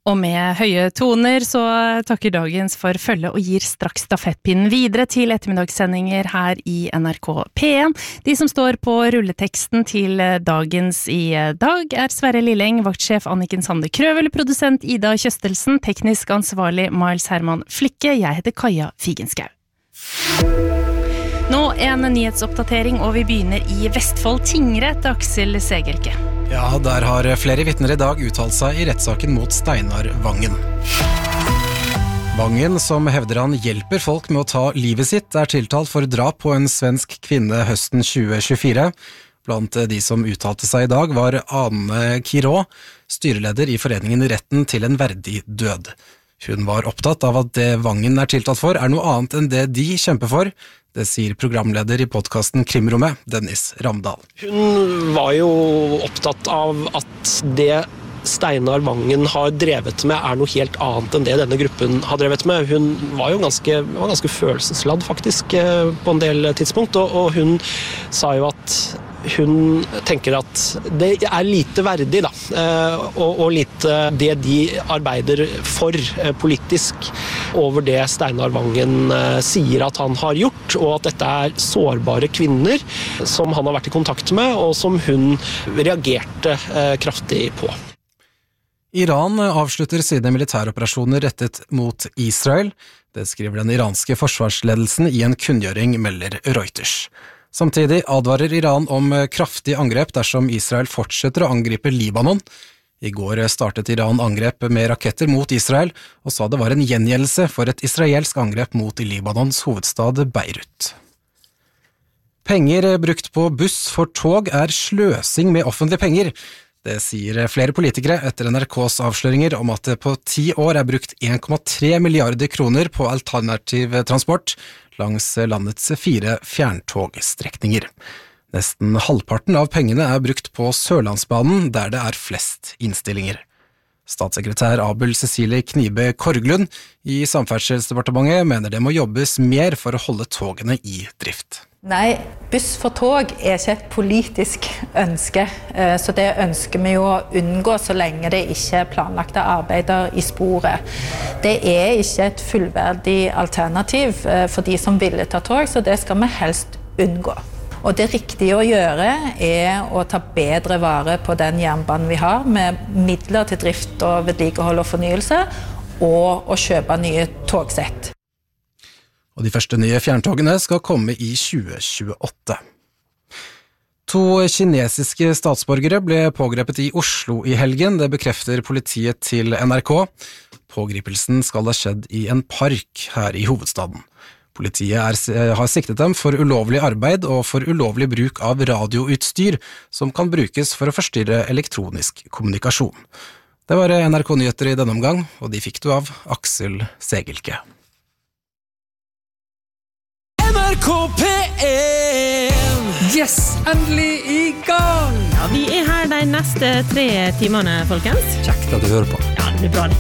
Og med høye toner så takker dagens for følge og gir straks stafettpinnen videre til ettermiddagssendinger her i NRK P1. De som står på rulleteksten til dagens i dag Sverre Lilleng, vaktsjef Anniken Sande Krøvel, produsent Ida Kjøstelsen, teknisk ansvarlig Miles Herman Flikke, jeg heter Kaja Figenschou. Nå en nyhetsoppdatering, og vi begynner i Vestfold tingrett, Aksel Segelke. Ja, der har flere vittner i dag uttalt seg i rettssaken mot Steinar Vangen. Vangen, som hevder han hjelper folk med å ta livet sitt, tiltalt for drap på en svensk kvinne høsten 2024. Blant de som uttalte seg i dag var Ane Kirå, styreleder i foreningen Retten til en verdig død. Hun var opptatt av at det Vangen tiltalt for noe annet enn det de kjemper for. Det sier programleder i podcasten Krimrommet, Dennis Ramdal. Hun var jo opptatt av at det Steinar Vangen har drevet med noe helt annet enn det denne gruppen har drevet med. Hun var jo ganske følelsesladd faktisk på en del tidspunkt, og hun sa jo at hun tenker at det lite verdig da, og lite det de arbeider for politisk over det Steinar Vangen sier at han har gjort, og at dette sårbare kvinner som han har vært i kontakt med, og som hun reagerte kraftig på. Iran avslutter sine militæroperasjoner rettet mot Israel. Det skriver den iranske forsvarsledelsen i en kunngjøring, melder Reuters. Samtidig advarer Iran om kraftig angrep dersom Israel fortsetter å angripe Libanon. I går startet Iran angrep med raketter mot Israel, og sa det var en gjengjeldelse for et israelsk angrep mot Libanons hovedstad Beirut. Penger brukt på buss for tog sløsing med offentlige penger. Det sier flere politikere etter NRKs avsløringer om at det på 10 år brukt 1,3 milliarder kroner på alternativ transport langs landets 4 fjerntogstrekninger. Nesten halvparten av pengene brukt på Sørlandsbanen, der det flest innstillinger. Statssekretær Abel Cecilie Knibe Korglund i Samferdselsdepartementet mener det må jobbes mer for å holde togene i drift. Nei, buss for tog ikke et politisk ønske, så det ønsker vi jo å unngå så lenge det ikke planlagte arbeider i sporet. Det ikke et fullverdig alternativ for de som ville ta tog, så det skal vi helst unngå. Og det riktige å gjøre å ta bedre vare på den jernbanen vi har, med midler til drift og vedlikehold og fornyelse, og å kjøpe nye togsett. Og de første nye fjerntogene skal komme i 2028. 2 kinesiske statsborgere ble pågrepet i Oslo i helgen, det bekrefter politiet til NRK. Pågripelsen skal ha skjedd i en park her i hovedstaden. Politiet har siktet dem for ulovlig arbeid og for ulovlig bruk av radioutstyr, som kan brukes for å forstyrre elektronisk kommunikasjon. Det var NRK Nyheter i denne omgang, og de fikk du av Aksel Segelke. NRK P1! Yes, endelig i gang! Ja, vi her de neste 3 timene, folkens. Kjekt at du hører på. Ja, det blir bra det.